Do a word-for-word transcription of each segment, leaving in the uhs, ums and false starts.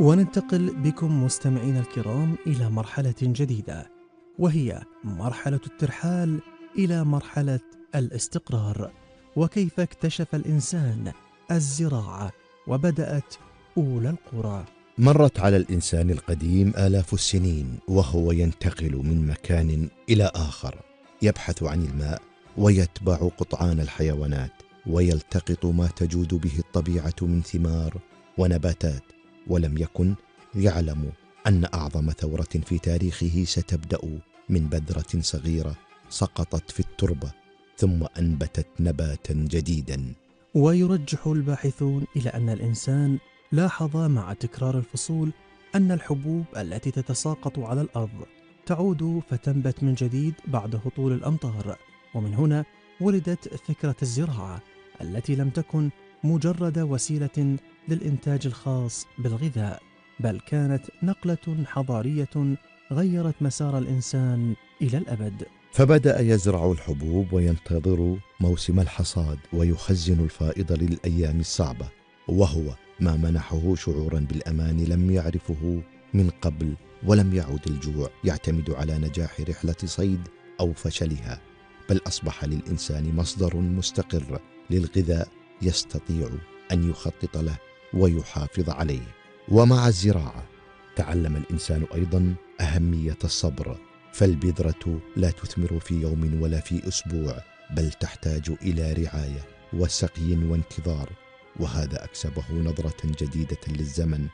وننتقل بكم مستمعينا الكرام إلى مرحلة جديدة، وهي مرحلة الترحال إلى مرحلة الاستقرار، وكيف اكتشف الإنسان الزراعة وبدأت أولى القرى. مرت على الإنسان القديم آلاف السنين وهو ينتقل من مكان إلى آخر، يبحث عن الماء ويتبع قطعان الحيوانات ويلتقط ما تجود به الطبيعة من ثمار ونباتات، ولم يكن يعلم أن أعظم ثورة في تاريخه ستبدأ من بذرة صغيرة سقطت في التربة ثم أنبتت نباتا جديدا. ويرجح الباحثون إلى أن الإنسان لاحظ مع تكرار الفصول أن الحبوب التي تتساقط على الأرض تعود فتنبت من جديد بعد هطول الأمطار، ومن هنا ولدت فكرة الزراعة التي لم تكن مجرد وسيلة للإنتاج الخاص بالغذاء، بل كانت نقلة حضارية غيرت مسار الإنسان إلى الأبد. فبدأ يزرع الحبوب وينتظر موسم الحصاد ويخزن الفائض للأيام الصعبة، وهو ما منحه شعورا بالأمان لم يعرفه من قبل، ولم يعد الجوع يعتمد على نجاح رحلة صيد أو فشلها، بل أصبح للإنسان مصدر مستقر للغذاء يستطيع أن يخطط له ويحافظ عليه. ومع الزراعة تعلم الإنسان أيضا أهمية الصبر، فالبذرة لا تثمر في يوم ولا في أسبوع، بل تحتاج إلى رعاية وسقي وانتظار، وهذا أكسبه نظرة جديدة للزمن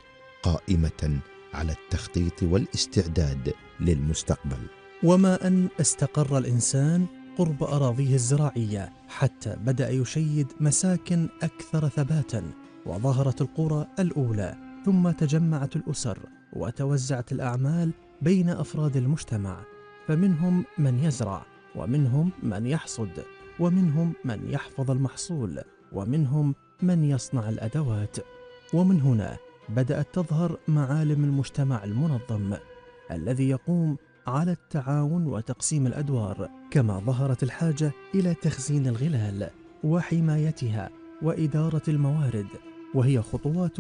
قائمة على التخطيط والاستعداد للمستقبل. وما أن استقر الإنسان قرب أراضيه الزراعية حتى بدأ يشيد مساكن أكثر ثباتا، وظهرت القرى الأولى، ثم تجمعت الأسر وتوزعت الأعمال بين أفراد المجتمع، فمنهم من يزرع، ومنهم من يحصد، ومنهم من يحفظ المحصول، ومنهم من يصنع الأدوات. ومن هنا بدأت تظهر معالم المجتمع المنظم الذي يقوم على التعاون وتقسيم الأدوار، كما ظهرت الحاجة إلى تخزين الغلال وحمايتها وإدارة الموارد، وهي خطوات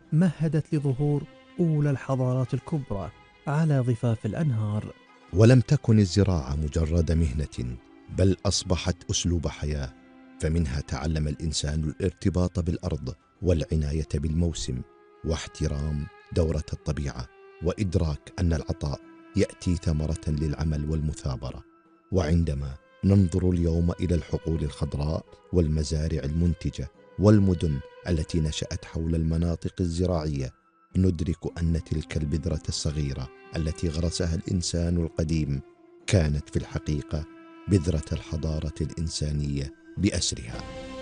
مهدت لظهور أولى الحضارات الكبرى على ضفاف الأنهار. ولم تكن الزراعة مجرد مهنة، بل أصبحت أسلوب حياة، فمنها تعلم الإنسان الارتباط بالأرض والعناية بالموسم واحترام دورة الطبيعة، وإدراك أن العطاء يأتي ثمرة للعمل والمثابرة. وعندما ننظر اليوم إلى الحقول الخضراء والمزارع المنتجة والمدن التي نشأت حول المناطق الزراعية، ندرك أن تلك البذرة الصغيرة التي غرسها الإنسان القديم كانت في الحقيقة بذرة الحضارة الإنسانية بأسرها.